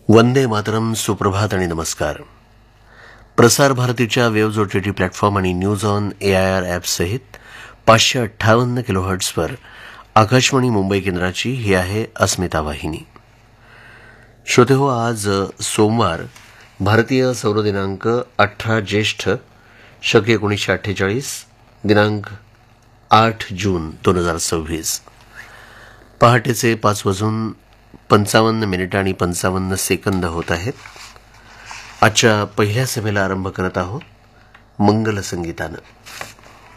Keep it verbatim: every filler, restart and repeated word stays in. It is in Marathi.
वंदे मातरम, सुप्रभात आणि नमस्कार. प्रसार भारतीच्या वेव्ज ओटीटी प्लॅटफॉर्म आणि न्यूज ऑन एआयआर ॲप सहित पाचशे अठ्ठावन्न किलोहर्ट्झवर आकाशवाणी मुंबई केंद्राची ही आहे अस्मिता वाहिनी. श्रोते हो, आज सोमवार, भारतीय सौर दिनांक अठरा ज्येष्ठ शक एकोणीसशे अठ्ठेचाळीस, दिनांक आठ जून दोन हजार सव्वीस. पहाटेचे पाच वाजून पंचावन्न मिनिटं आणि पंचावन्न सेकंद होत आहेत. आजच्या पहिल्या सभेला आरंभ करत आहोत मंगल संगीतानं.